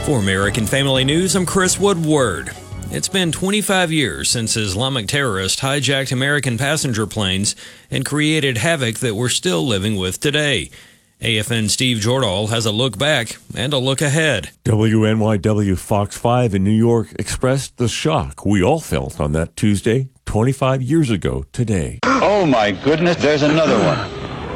For American Family News, I'm Chris Woodward. It's been 25 years since Islamic terrorists hijacked American passenger planes and created havoc that we're still living with today. AFN's Steve Jordahl has a look back and a look ahead. WNYW Fox 5 in New York expressed the shock we all felt on that Tuesday, 25 years ago today. Oh my goodness, there's another one.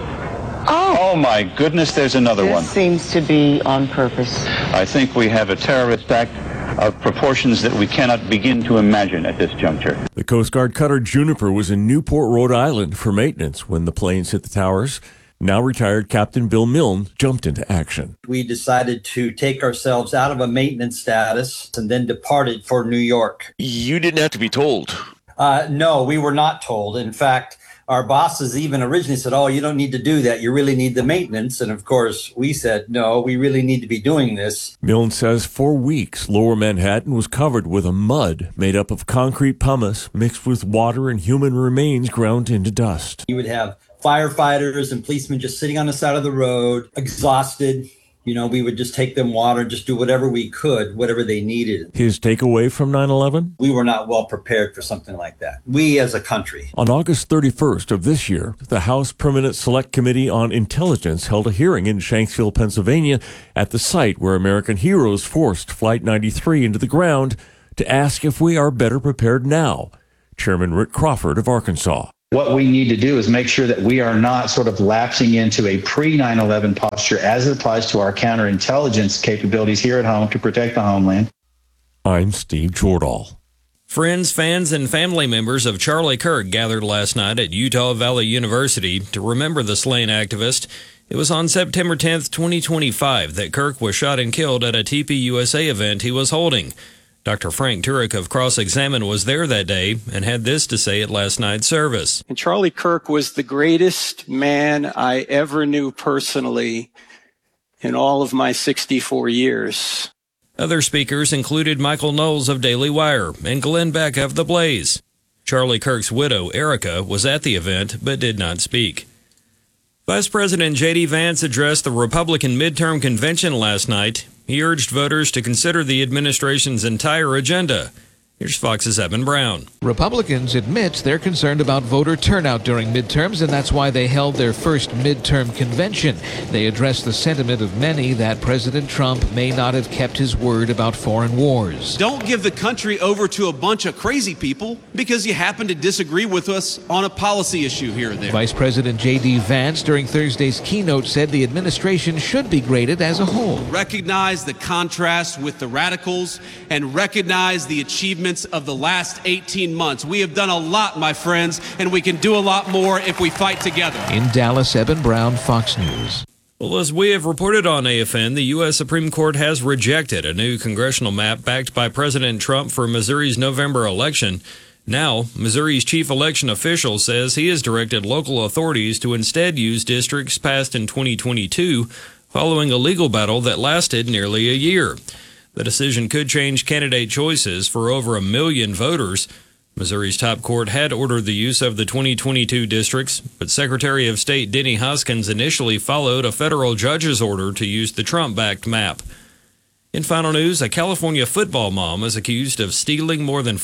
Oh my goodness, there's another one. This seems to be on purpose. I think we have a terrorist act of proportions that we cannot begin to imagine at this juncture. The Coast Guard cutter Juniper was in Newport, Rhode Island for maintenance when the planes hit the towers. Now retired Captain Bill Milne jumped into action. We decided to take ourselves out of a maintenance status and then departed for New York. You didn't have to be told. No, we were not told. In fact, our bosses even originally said, oh, you don't need to do that. You really need the maintenance. And of course, we said, no, we really need to be doing this. Milne says for weeks, Lower Manhattan was covered with a mud made up of concrete pumice mixed with water and human remains ground into dust. You would have firefighters and policemen just sitting on the side of the road, exhausted. You know, we would just take them water and just do whatever we could, whatever they needed. His takeaway from 9/11? We were not well prepared for something like that. We as a country. On August 31st of this year, the House Permanent Select Committee on Intelligence held a hearing in Shanksville, Pennsylvania, at the site where American heroes forced Flight 93 into the ground to ask if we are better prepared now. Chairman Rick Crawford of Arkansas. What we need to do is make sure that we are not sort of lapsing into a pre-9/11 posture as it applies to our counterintelligence capabilities here at home to protect the homeland. I'm Steve Jordahl. Friends, fans, and family members of Charlie Kirk gathered last night at Utah Valley University to remember the slain activist. It was on September 10th, 2025 that Kirk was shot and killed at a TPUSA event he was holding. Dr. Frank Turek of Cross-Examine was there that day and had this to say at last night's service. And Charlie Kirk was the greatest man I ever knew personally in all of my 64 years. Other speakers included Michael Knowles of Daily Wire and Glenn Beck of The Blaze. Charlie Kirk's widow, Erica, was at the event but did not speak. Vice President J.D. Vance addressed the Republican midterm convention last night. He urged voters to consider the administration's entire agenda. Here's Fox's Evan Brown. Republicans admit they're concerned about voter turnout during midterms, and that's why they held their first midterm convention. They addressed the sentiment of many that President Trump may not have kept his word about foreign wars. Don't give the country over to a bunch of crazy people because you happen to disagree with us on a policy issue here or there. Vice President J.D. Vance during Thursday's keynote said the administration should be graded as a whole. Recognize the contrast with the radicals and recognize the achievements of the last 18 months. We have done a lot, my friends, and we can do a lot more if we fight together. In Dallas, Evan Brown, Fox News. Well, as we have reported on AFN, the U.S. Supreme Court has rejected a new congressional map backed by President Trump for Missouri's November election. Now, Missouri's chief election official says he has directed local authorities to instead use districts passed in 2022 following a legal battle that lasted nearly a year. The decision could change candidate choices for over 1 million voters. Missouri's top court had ordered the use of the 2022 districts, but Secretary of State Denny Hoskins initially followed a federal judge's order to use the Trump-backed map. In final news, a California football mom is accused of stealing more than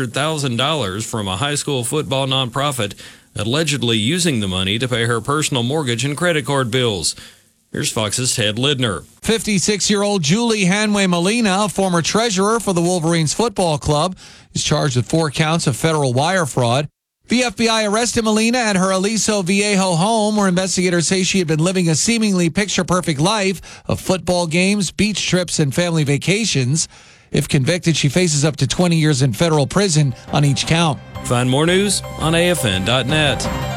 $400,000 from a high school football nonprofit, allegedly using the money to pay her personal mortgage and credit card bills. Here's Fox's Ted Lidner. 56-year-old Julie Hanway Molina, former treasurer for the Wolverines football club, is charged with 4 counts of federal wire fraud. The FBI arrested Molina at her Aliso Viejo home, where investigators say she had been living a seemingly picture-perfect life of football games, beach trips, and family vacations. If convicted, she faces up to 20 years in federal prison on each count. Find more news on AFN.net.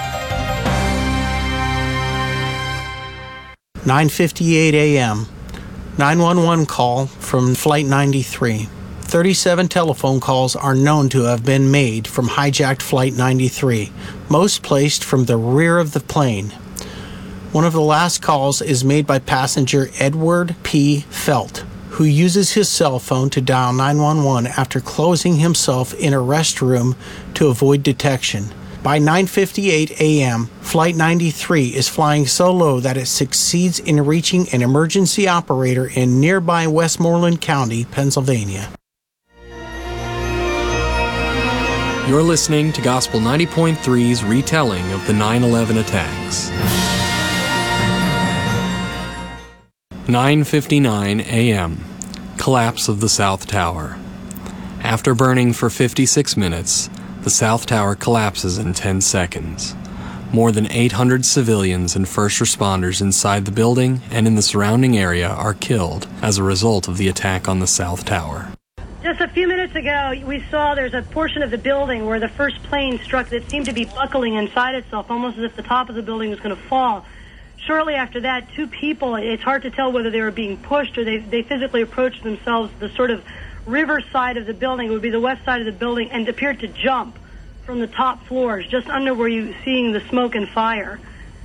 9:58 a.m. 911 call from Flight 93. 37 telephone calls are known to have been made from hijacked Flight 93, most placed from the rear of the plane. One of the last calls is made by passenger Edward P. Felt, who uses his cell phone to dial 911 after closing himself in a restroom to avoid detection. By 9:58 a.m., Flight 93 is flying so low that it succeeds in reaching an emergency operator in nearby Westmoreland County, Pennsylvania. You're listening to Gospel 90.3's retelling of the 9/11 attacks. 9:59 a.m. Collapse of the South Tower. After burning for 56 minutes, the South Tower collapses in 10 seconds. More than 800 civilians and first responders inside the building and in the surrounding area are killed as a result of the attack on the South Tower. Just a few minutes ago, we saw there's a portion of the building where the first plane struck that seemed to be buckling inside itself, almost as if the top of the building was going to fall. Shortly after that, two people, it's hard to tell whether they were being pushed or they physically approached themselves the sort of river side of the building, it would be the west side of the building, and appeared to jump from the top floors, just under where you're seeing the smoke and fire.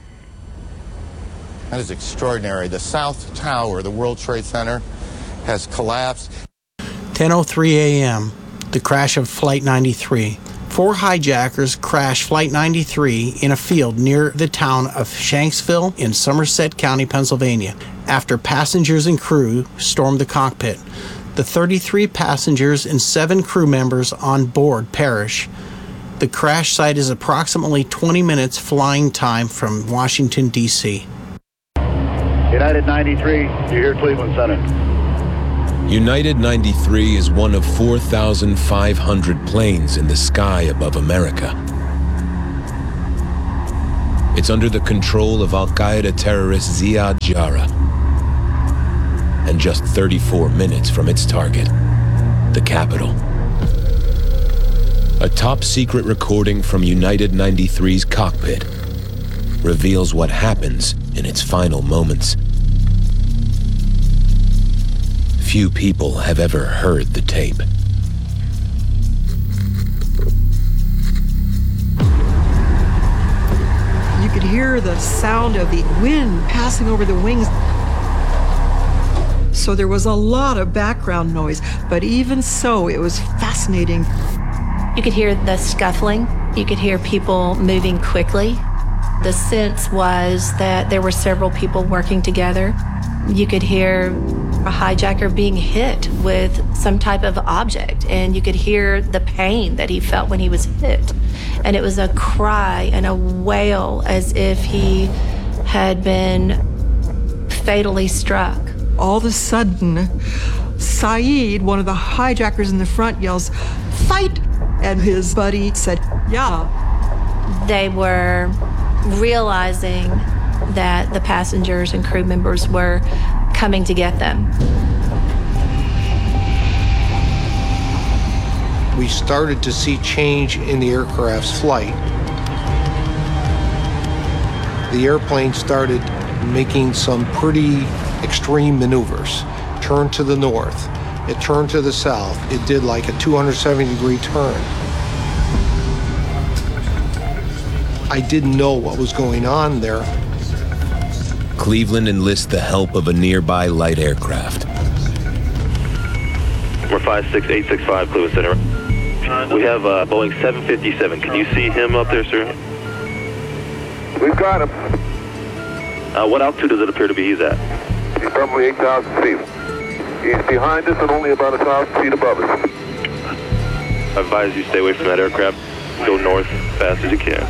That is extraordinary. The South Tower, the World Trade Center, has collapsed. 10:03 a.m., the crash of Flight 93. 4 hijackers crashed Flight 93 in a field near the town of Shanksville in Somerset County, Pennsylvania, after passengers and crew stormed the cockpit. The 33 passengers and 7 crew members on board perish. The crash site is approximately 20 minutes flying time from Washington, D.C. United 93, you're here, Cleveland Center. United 93 is one of 4,500 planes in the sky above America. It's under the control of Al-Qaeda terrorist Ziad Jarrah, and just 34 minutes from its target, the Capitol. A top-secret recording from United 93's cockpit reveals what happens in its final moments. Few people have ever heard the tape. You could hear the sound of the wind passing over the wings. So there was a lot of background noise, but even so, it was fascinating. You could hear the scuffling. You could hear people moving quickly. The sense was that there were several people working together. You could hear a hijacker being hit with some type of object, and you could hear the pain that he felt when he was hit. And it was a cry and a wail as if he had been fatally struck. All of a sudden, Saeed, one of the hijackers in the front, yells, "Fight!" And his buddy said, "Yeah." They were realizing that the passengers and crew members were coming to get them. We started to see change in the aircraft's flight. The airplane started making some pretty extreme maneuvers. Turned to the north, it turned to the south. It did like a 270-degree turn. I didn't know what was going on there. Cleveland enlists the help of a nearby light aircraft. We're 56865 Cleveland Center. We have Boeing 757. Can you see him up there, sir? We've got him. What altitude does it appear to be he's at? He's probably 8,000 feet. He's behind us and only about 1,000 feet above us. I advise you stay away from that aircraft. Go north as fast as you can.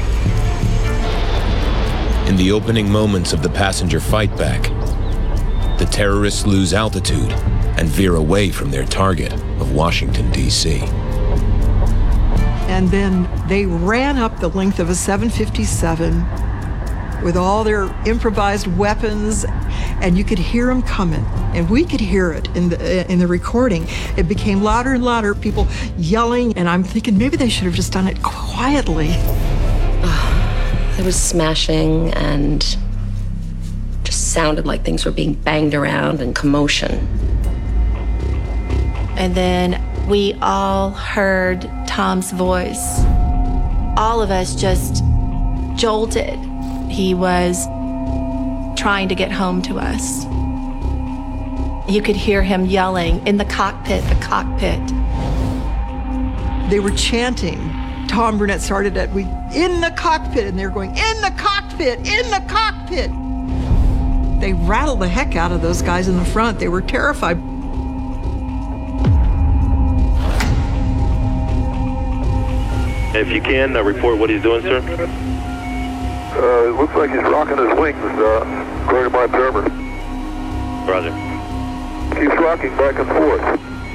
In the opening moments of the passenger fightback, the terrorists lose altitude and veer away from their target of Washington, D.C. And then they ran up the length of a 757 with all their improvised weapons, and you could hear them coming, and we could hear it in the recording. It became louder and louder, people yelling, and I'm thinking maybe they should have just done it quietly. There was smashing and just sounded like things were being banged around and commotion. And then we all heard Tom's voice. All of us just jolted. He was trying to get home to us. You could hear him yelling in the cockpit, the cockpit. They were chanting, Tom Burnett started at, in the cockpit, and they're going, in the cockpit, in the cockpit. They rattled the heck out of those guys in the front. They were terrified. If you can, report what he's doing, sir. It looks like he's rocking his wings, according to my observer. Roger. Keeps rocking back and forth.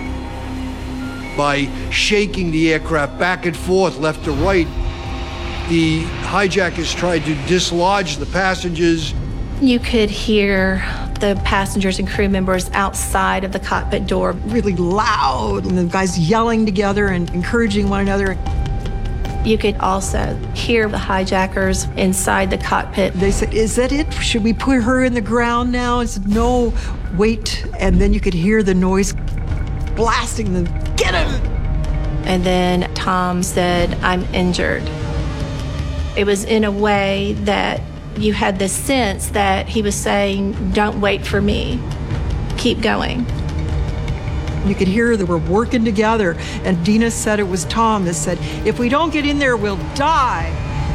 By shaking the aircraft back and forth, left to right, the hijackers tried to dislodge the passengers. You could hear the passengers and crew members outside of the cockpit door. Really loud, and the guys yelling together and encouraging one another. You could also hear the hijackers inside the cockpit. They said, is that it? Should we put her in the ground now? I said, no, wait. And then you could hear the noise blasting them. Get him! And then Tom said, I'm injured. It was in a way that you had the sense that he was saying, don't wait for me, keep going. You could hear they were working together, and Dina said it was Tom that said, if we don't get in there, we'll die.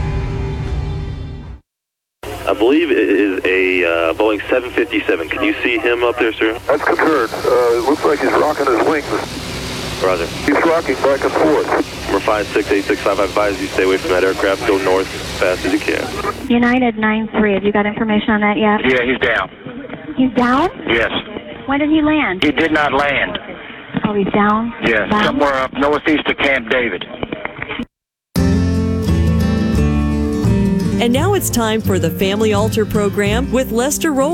I believe it is a Boeing 757. Can you see him up there, sir? That's confirmed. It looks like he's rocking his wings. Roger. He's rocking back and forth. Number 56865, I advise you stay away from that aircraft. Go north as fast as you can. United 93, have you got information on that yet? Yeah, he's down. He's down? Yes. When did he land? He did not land. Oh, he's down? Yes, Down? somewhere up northeast of Camp David. And now it's time for the Family Altar program with Lester Roll.